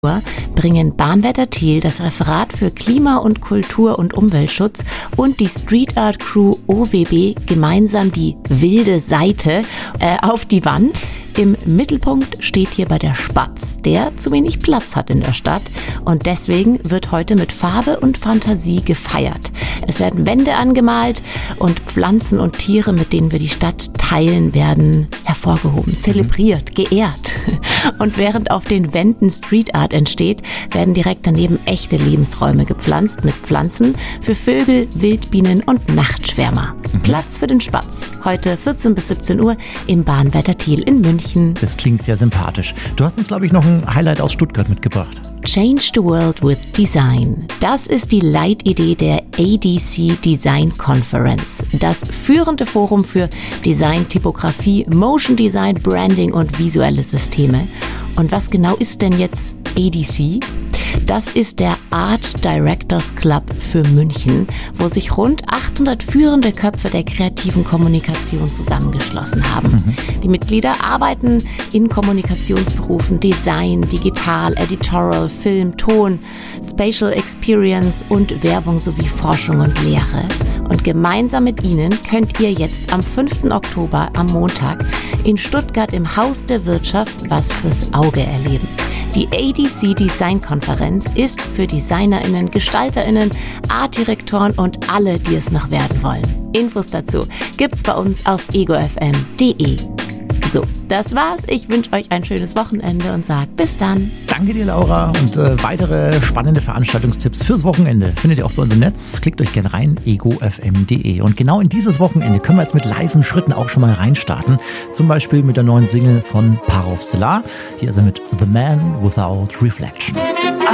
bringen Bahnwärter Thiel, das Referat für Klima- und Kultur- und Umweltschutz und die Street Art Crew OWB gemeinsam die wilde Seite auf die Wand. Im Mittelpunkt steht hierbei der Spatz, der zu wenig Platz hat in der Stadt, und deswegen wird heute mit Farbe und Fantasie gefeiert. Es werden Wände angemalt und Pflanzen und Tiere, mit denen wir die Stadt teilen, werden hervorgehoben, zelebriert, geehrt. Und während auf den Wänden Street Art entsteht, werden direkt daneben echte Lebensräume gepflanzt mit Pflanzen für Vögel, Wildbienen und Nachtschwärmer. Platz für den Spatz. Heute 14 bis 17 Uhr im Bahnwärter Thiel in München. Das klingt sehr sympathisch. Du hast uns, glaube ich, noch ein Highlight aus Stuttgart mitgebracht. Change the World with Design. Das ist die Leitidee der ADC Design Conference, das führende Forum für Design, Typografie, Motion Design, Branding und visuelle Systeme. Und was genau ist denn jetzt ADC? Das ist der Art Directors Club für München, wo sich rund 800 führende Köpfe der kreativen Kommunikation zusammengeschlossen haben. Die Mitglieder arbeiten in Kommunikationsberufen, Design, Digital, Editorial, Film, Ton, Spatial Experience und Werbung sowie Forschung und Lehre. Und gemeinsam mit ihnen könnt ihr jetzt am 5. Oktober, am Montag, in Stuttgart im Haus der Wirtschaft was fürs Auge erleben. Die ADC Design Konferenz ist für DesignerInnen, GestalterInnen, Artdirektoren und alle, die es noch werden wollen. Infos dazu gibt's bei uns auf egofm.de. So, das war's. Ich wünsche euch ein schönes Wochenende und sag bis dann. Danke dir, Laura. Und weitere spannende Veranstaltungstipps fürs Wochenende findet ihr auch bei uns im Netz. Klickt euch gerne rein, egofm.de. Und genau in dieses Wochenende können wir jetzt mit leisen Schritten auch schon mal reinstarten. Zum Beispiel mit der neuen Single von Parov Selar. Hier ist er mit The Man Without Reflection.